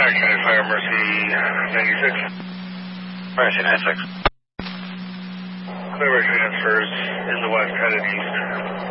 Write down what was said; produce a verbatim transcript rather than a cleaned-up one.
County Fire, Mercy ninety-six. Mercy ninety-six. Clear transfers in the west, headed east.